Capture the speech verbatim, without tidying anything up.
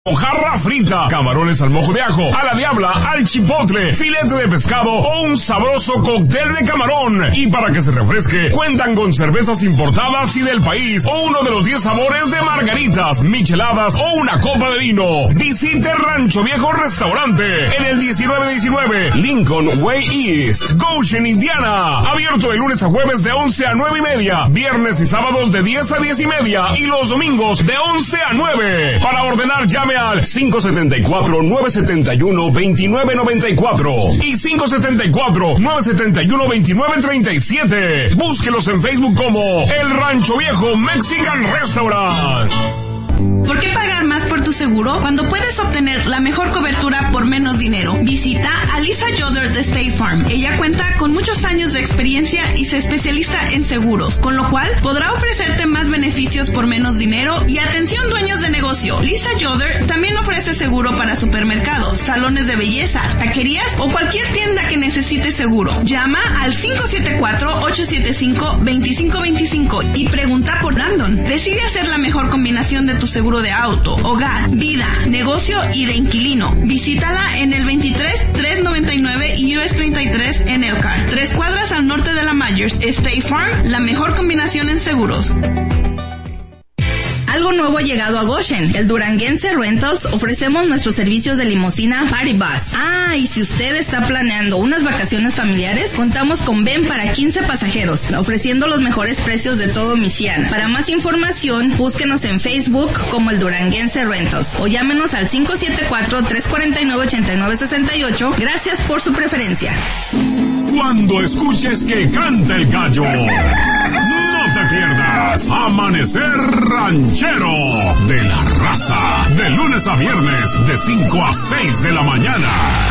Mojarra frita, camarones al mojo de ajo, a la diabla, al chipotle, filete de pescado o un sabroso cóctel de camarón. Y para que se refresque, cuentan con cervezas importadas y del país, o uno de los diez sabores de margaritas, micheladas o una copa de vino. Visite Rancho Viejo Restaurante en el diecinueve diecinueve Lincoln Way East, Goshen, Indiana. Abierto de lunes a jueves de once a nueve y media, viernes y sábados de diez a diez y media y los domingos de once a nueve. Para ordenar, llame al cinco siete cuatro, nueve siete uno, dos nueve nueve cuatro y cinco siete cuatro, nueve siete uno, dos nueve tres siete. Búsquelos en Facebook como El Rancho Viejo Mexican Restaurant. ¿Por qué pagar más por tu seguro cuando puedes obtener la mejor cobertura por menos dinero? Visita a Lisa Yoder de State Farm. Ella cuenta con muchos años de experiencia y se especializa en seguros, con lo cual podrá ofrecerte más beneficios por menos dinero y atención dueños de negocio. Lisa Yoder también ofrece seguro para supermercados, salones de belleza, taquerías o cualquier tienda que necesite seguro. Llama al cinco siete cuatro, ocho siete cinco, dos cinco dos cinco y pregunta por Brandon. Decide hacer la mejor combinación de tu seguro de auto, hogar, vida, negocio y de inquilino. Visítala en el veintitrés, trescientos noventa y nueve y U S treinta y tres en Elkhart, tres cuadras al norte de la Myers. State Farm, la mejor combinación en seguros. Algo nuevo ha llegado a Goshen. El Duranguense Rentals ofrecemos nuestros servicios de limusina Party Bus. Ah, y si usted está planeando unas vacaciones familiares, contamos con Ven para quince pasajeros, ofreciendo los mejores precios de todo Michigan. Para más información, búsquenos en Facebook como el Duranguense Rentals o llámenos al cinco siete cuatro, tres cuatro nueve, ocho nueve seis ocho. Gracias por su preferencia. Cuando escuches que canta el gallo, no te pierdas Amanecer Ranchero de la Raza, de lunes a viernes de cinco a seis de la mañana.